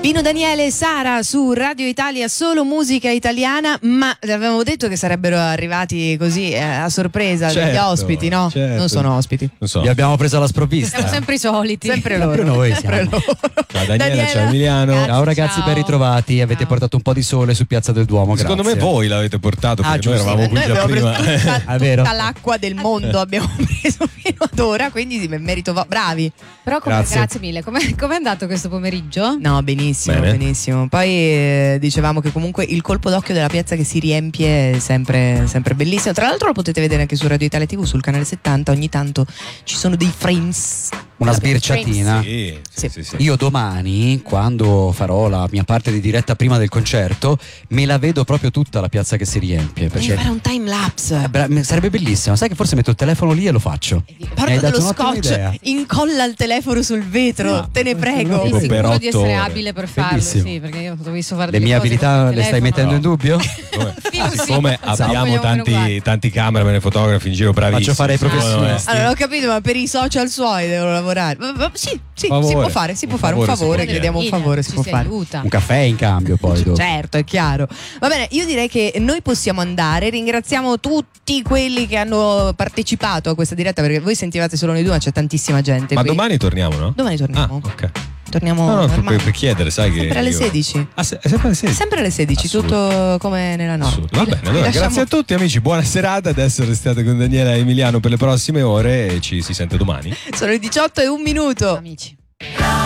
Pino Daniele e Sara su Radio Italia, solo musica italiana, ma avevamo detto che sarebbero arrivati così a sorpresa degli ospiti, no? Certo. Non sono ospiti. Non so. Li abbiamo preso alla sprovvista. Siamo sempre i soliti. Sempre loro. Sempre noi Sempre siamo. loro. Ciao Daniela, ciao Emiliano. Ciao ragazzi, Ciao. ben ritrovati. Avete portato un po' di sole su Piazza del Duomo. Secondo me grazie. voi l'avete portato perché noi giusto. eravamo qui Noi già abbiamo prima. preso È vero. tutta l'acqua del mondo, abbiamo preso fino ad ora, quindi merito bravi. Però Grazie. grazie mille. Com'è andato questo pomeriggio? No, benissimo, Bene. benissimo. Poi dicevamo che comunque il colpo d'occhio della piazza che si riempie è sempre bellissimo. Tra l'altro lo potete vedere anche su Radio Italia TV, sul canale 70, ogni tanto ci sono dei frames. Una sbirciatina. Sì. Io domani, quando farò la mia parte di diretta prima del concerto, me la vedo proprio tutta la piazza che si riempie. Devi Perché fare un time lapse. sarebbe bellissimo. Sai che forse metto il telefono lì e lo faccio. Mi hai Porta dato dello un'ottima scotch, idea. incolla il telefono sul vetro, te ne prego. Sei Tipo per sicuro 8 di essere ore. abile per farlo? Bellissimo. Sì, perché io ho visto fare Le delle mie cose abilità con il le stai telefono. mettendo in dubbio? Siccome abbiamo Vogliamo provare. tanti cameraman e fotografi in giro bravissimi. Faccio fare i professionisti. Allora, ho capito, ma per i social suoi devono lavorare. Sì, Favore. si può fare un favore, chiediamo un favore, si può fare. Aiuta. Un caffè in cambio poi dopo. Certo, è chiaro. Va bene, io direi che noi possiamo andare. Ringraziamo tutti quelli che hanno partecipato a questa diretta, perché voi sentivate solo noi due, ma c'è tantissima gente. Ma qui. domani torniamo, no? Domani torniamo. Ah, ok. Torniamo No, normale. per chiedere, sai che Sempre alle io- 16. Ah, sempre alle 16. Sempre alle 16, Assurdo. tutto come nella notte. Assurdo. Va bene, allora Lasciamo- grazie a tutti amici, buona serata. Adesso restate con Daniela e Emiliano per le prossime ore e ci si sente domani. Sono le 18:01. Amici.